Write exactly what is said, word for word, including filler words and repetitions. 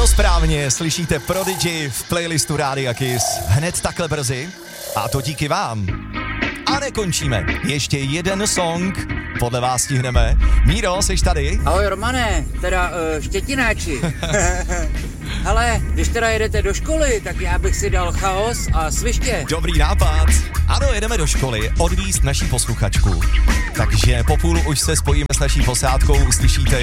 Ano, správně, slyšíte Prodigy v playlistu Rádia Kiss hned takhle brzy. A to díky vám. A nekončíme. Ještě jeden song. Podle vás stihneme. Míro, seš tady? Ahoj Romane, teda uh, štětináči. Hele, když teda jedete do školy, tak já bych si dal Chaos a Sviště. Dobrý nápad. Ano, jedeme do školy odvízt naší posluchačku. Takže po půl už se spojíme s naší posádkou, uslyšíte